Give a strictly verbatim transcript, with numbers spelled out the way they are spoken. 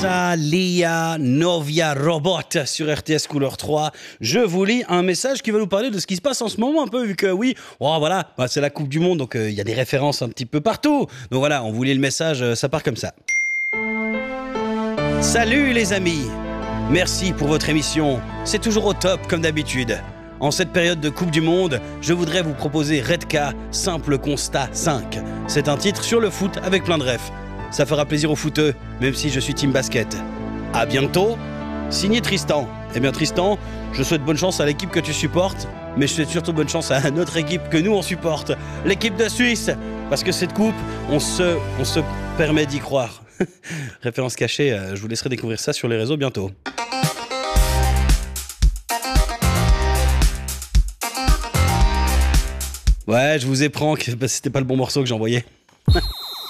Lia Novia Robot sur R T S Couleur trois. Je vous lis un message qui va nous parler de ce qui se passe en ce moment un peu, vu que oui, oh, voilà, bah, c'est la Coupe du Monde, donc il euh, y a des références un petit peu partout. Donc voilà, on vous lit le message, euh, ça part comme ça. Salut les amis, merci pour votre émission, c'est toujours au top comme d'habitude. En cette période de Coupe du Monde, je voudrais vous proposer Redka, Simple Constat cinq. C'est un titre sur le foot avec plein de refs. Ça fera plaisir aux footeux, même si je suis team basket. À bientôt, signé Tristan. Eh bien Tristan, je souhaite bonne chance à l'équipe que tu supportes, mais je souhaite surtout bonne chance à notre équipe que nous on supporte, l'équipe de Suisse. Parce que cette coupe, on se, on se permet d'y croire. Référence cachée, je vous laisserai découvrir ça sur les réseaux bientôt. Ouais, je vous ai prank, c'était pas le bon morceau que j'envoyais.